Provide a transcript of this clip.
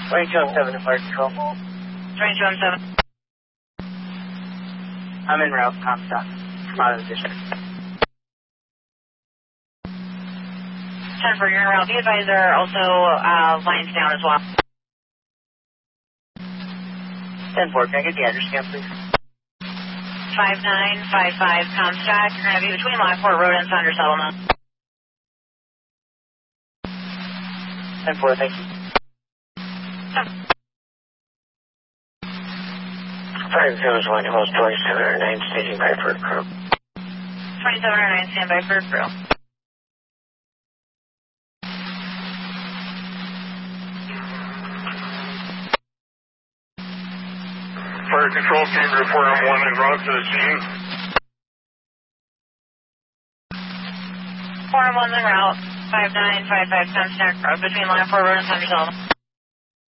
2217 to fire control. 2217. I'm en route, Comstock. Come out of the district. 10 for your en route. Be advised there are also lines down as well. 10-4, can I get the address again, please? 5955 Comstock. You're going to be between Lockport Road and Thunder Settlement. 10-4, thank you. 501 to West 2709, staging by for crew. 2709, stand by for crew. Fire control, team report on 1 en route to the scene. 4 1's en route. 5955 Comstock Road between Lockport Road and Thunder Settlement.